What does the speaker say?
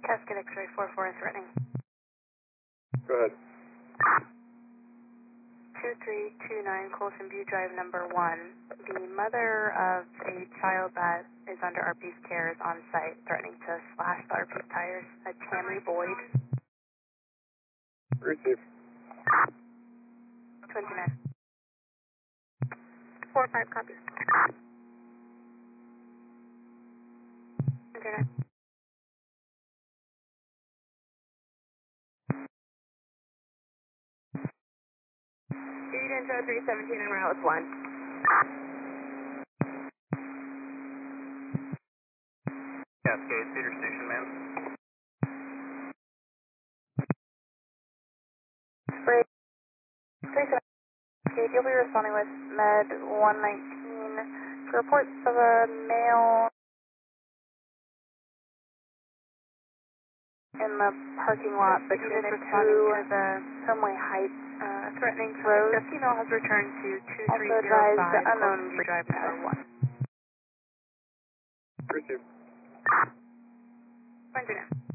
Cascade X-ray 44 threatening. Go ahead. 2329 Colson View Drive number 1. The mother of a child that is under RP's care is on site, threatening to slash the RP's tires. A Tammy Boyd. Receive. 29. 4-5 copy. Internet. Eden 0317 and route 1. Cascade, Cedar Station, man. Spray 37. You'll be responding with Med 119 for reports of a male in the parking lot between the Someway Heights threatening road. The female has returned to Also advised the 2305 unknown Colson View Drive number 1. Receive. Internet.